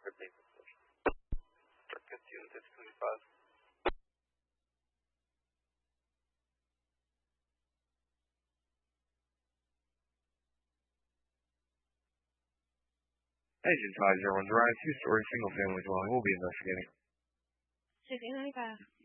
Parker Basin Station. Truck 15, 625. Agent 501's Ryan, two-story single-family dwelling. We'll be investigating. 1695.